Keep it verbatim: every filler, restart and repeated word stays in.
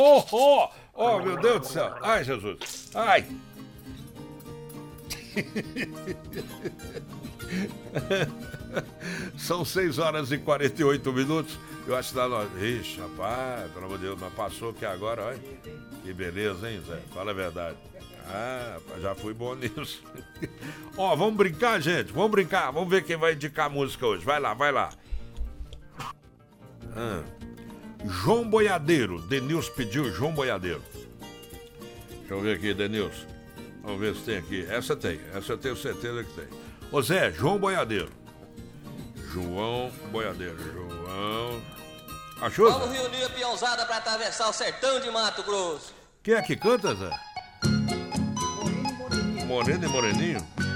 Oh, oh, oh, meu Deus do céu. Ai, Jesus. Ai. São seis horas e quarenta e oito minutos. Eu acho que dá nós. Ixi, rapaz, pelo amor de Deus, mas passou aqui agora, olha. Que beleza, hein, Zé? Fala a verdade. Ah, já fui bom nisso. Ó, vamos brincar, gente? Vamos brincar. Vamos ver quem vai indicar a música hoje. Vai lá, vai lá. Ah. João Boiadeiro. Denilson pediu João Boiadeiro. Deixa eu ver aqui, Denilson. Vamos ver se tem aqui. Essa tem. Essa eu tenho certeza que tem. Ô Zé, João Boiadeiro. João Boiadeiro. João... Achou, Zé? Vamos reunir a piauzada pra atravessar o sertão de Mato Grosso. Quem é que canta, Zé? Moreno e Moreninho.